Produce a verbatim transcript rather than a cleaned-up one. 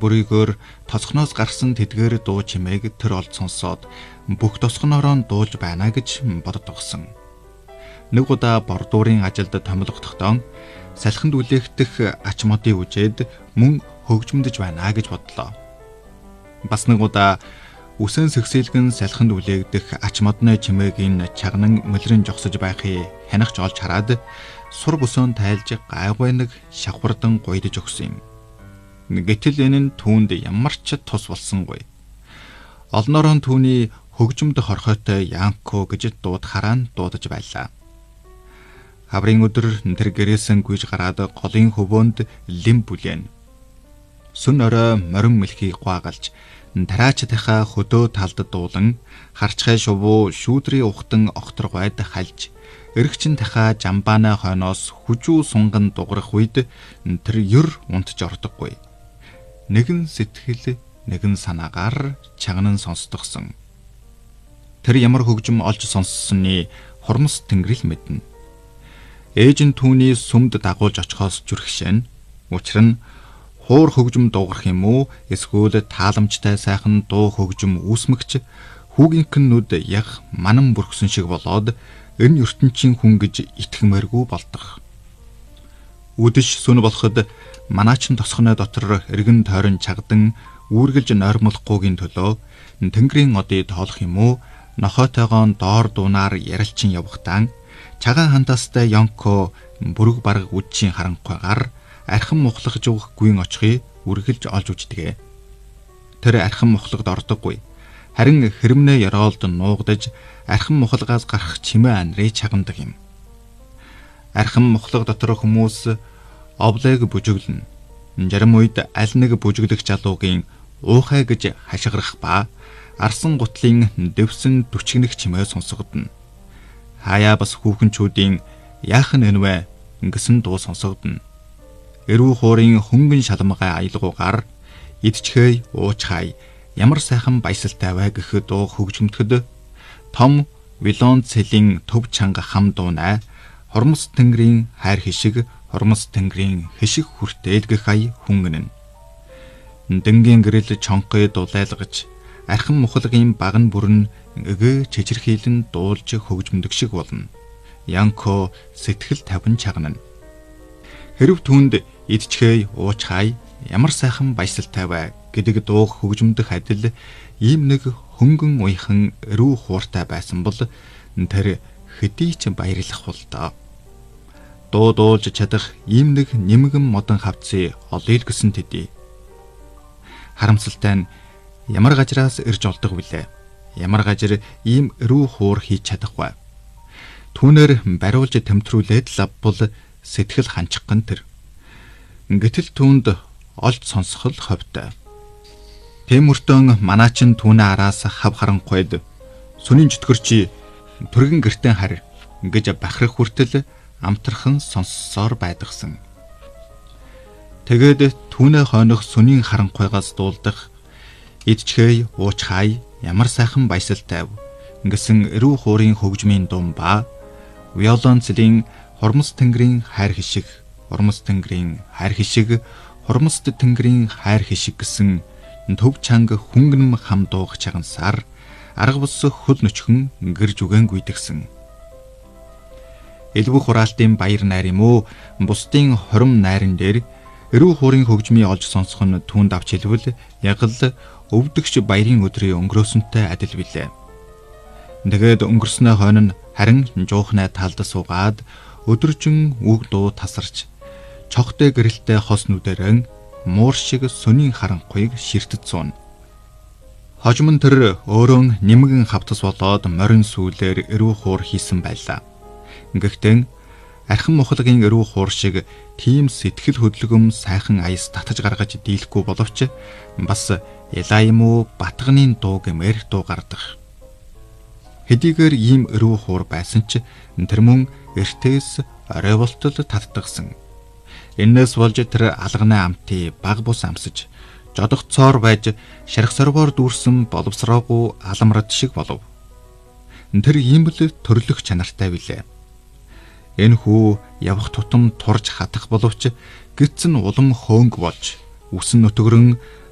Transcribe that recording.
бүрийгээр тосгоноос гарсан тэдгээр дуу чимээг тэр олд сонсоод бүх тосгоноороо дуулж байна гэж боддогсон. Нэг удаа бордуурын ажилд томилогдохдоо салхинд үлээгдэх ач модыг үжээд мөн хөгжмөдөж байна гэж бодлоо. Бас нэг удаа үсэн сэгсэлгэн салхинд үлээгдэх ач модны чимээгийн чагнан мөлрөн жогсож байхыг хянахч олж хараад сур бүсөөн тайлж гайгүй нэг шавхардан гуйдаж өгсөн юм. Гэтэл энэ нь түүнд ямар ч тус болсонгүй. Олноороо түүний хөгжмөд хорхойтой Янко гэж дуудахаараа нь дуудаж байлаа. Хаврын өдөр тэр гэрээсэн гүйж гараад голын хөвөөнд лим бүлээн. Сүн орой морин мэлхийг гуагалж тараачдынхаа хөдөө талд дуулан харчхай шувуу шүүдрийн ухтан октор гойд хальж эргчин тахаа жамбаана хойноос хүжүү сунган дуграх үед тэр ёр унтж ордоггүй. Нэгэн сэтгэл нэгэн санаагаар чагнан сонсдогсон. Тэр ямар хөгжим олж сонссныг хормос тэнгэрэл мэднэ. Ээж нь түүний сүмд дагуулж очихоос зүрхшэн. Учир нь хуур хөгжим дуугарх юм уу эсвэл тааламжтай сайхан дуу хөгжим үүсмэгч хүүгийнхнүүд яг манан бүрхсэн шиг болоод энэ ертөнцийн хүн гэж итгэмээргүй болдог. Үдэш сүн болоход манаачин тосгоны дотор эргэн тойрон чагдан үүргэлж нойрмолохгүйгийн төлөө тэнгэрийн одыг тоолох юм уу нохоотойгоо доор дуунаар ярилчин явахтаа чагаан хантастай Янко бүрэг бараг үдшийн харанхуйгаар архин мухлагж өгөх гүйн очихыг үргэлж олж үздэгэ. Тэр архин мухлагд ордоггүй. Харин хэрэмнээ яроолд нуугдаж архин мухлагаас гарах чимээ анрыг чагандаг юм. Архин мухлаг дотор хүмүүс овлыг бүжиглэн. Зарим үед аль нэг бүжиглэх залуугийн уухай гэж хашгирах ба арсан гутлын дэвсэн дүчгнэх чимээ сонсогдно. Хаяа бас хүүхэнчүүдийн яах нь энвэ гэсэн дуу сонсогдно. Эрүү хуурын хөнгөн шалмгай аялгуугаар идчихэй уучхай ямар сайхан баясалтай вэ гэх дуу хөгжмөдгөд том вилон цэлийн төв чанга хам дуунай хормос тэнгэрийн хайр хишиг хормос тэнгэрийн хишиг хүртэл гэх ай хүнгэнэн. Дэнгийн гэрэл чонхой дулайлгаж архин мухлагын багн бүрэн эгэ чичирхийлэн дуулж хөгжмөдөг шиг болно. Янко сэтгэл тавин чагнана. Хэрв түүнд идчихэй уучхай ямар сайхан баясалтай вэ гэдэг дуу хөгжмөдөх адил ийм нэг хөнгөн уйхан эрүү хууртай байсан бол тэр хэдий ч баярлах бол доо. Дуу дуулж чадах ийм нэг нэмгэн модон хавцыг олъё л гэсэн тэдий. Харамсалтай нь ямар гажраас ирж олдог вүлээ. Ямар гажир ийм эрүү хуур хийж чадахгүй. Түүнэр бариулж тэмтрүүлээд лавбул сэтгэл ханчихган тэр. Гэтэл түүнд олж сонсгол ховтой. Тэмүртэн манаачин түүнээ араас хав харанхуйд сүнийн чөтгөрчи түргэн гертэн харь гэж бахрах хүртэл амтрхан сонссоор байдагсан. Тэгээд түүнээ хойнох сүнийн харанхуйгаас дуулдах идчихэй уучхай ямар сайхан баясалтай гэсэн эрүү хуурын хөгжмийн дум ба виолонцлийн хормос тэнгэрийн хайр хишиг хормос тэнгэрийн хайр хишиг хормос тэнгэрийн хайр хишиг гэсэн төв чанга хүнгэнэм хам дуух чагансаар арга бус хөл нөчхөн гэрж үгэн гүйдгсэн. Элбэг хураалтын баяр найр юм уу бусдын хором найран дээр эрүү хуурын хөгжмийг олж сонсох нь түүнд авч хэлбэл яг л өвдөгч баярын өдрийн өнгөрөөсөнтэй адил билээ. Тэгээд өнгөрснөө хойно нь харин жуухнаа талд суугаад өдөржин үг дуу тасарч чогтой гэрэлтэй хос нүдэрэн муур шиг сүнийн харанхуйг ширтэд суун. Хожим нь тэр өөрөө нэмгэн хавтас болоод морин сүүлээр эрүү хуур хийсэн байлаа. Гэхдээ архин мухлагын эрүү хуур шиг тийм сэтгэл хөдлөгөм сайхан аяс татаж гаргаж дийлэхгүй боловч бас ялаа юм уу батганы дуу гэмээр дуу гардаг. Хэдийгээр ийм эрүү хуур байсан ч тэр мөн эртээс оройволтол татдагсан. Энээс болж тэр алганы амтыг баг бус амсаж жодогцоор байж шархсаргоор дүүрсэн боловсроогүй аламрад шиг болов. Тэр ийм л төрлөх чанартай билээ. Энэ хүү явах тутам турж хатах боловч гиз нь улам хөөнг болж үсэн нөтгөрөн